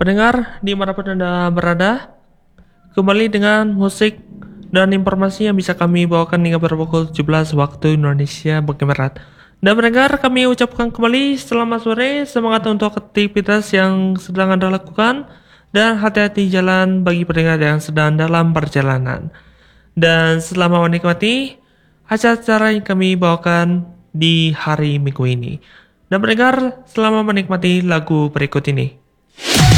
Pendengar dimanapun Anda berada, kembali dengan musik dan informasi yang bisa kami bawakan hingga pada pukul 17 waktu Indonesia bagian Barat. Dan pendengar, kami ucapkan kembali selamat sore, semangat untuk aktivitas yang sedang Anda lakukan, dan hati-hati jalan bagi pendengar yang sedang dalam perjalanan. Dan selamat menikmati acara-acara yang kami bawakan di hari Minggu ini. Dan pendengar, selamat menikmati lagu berikut ini.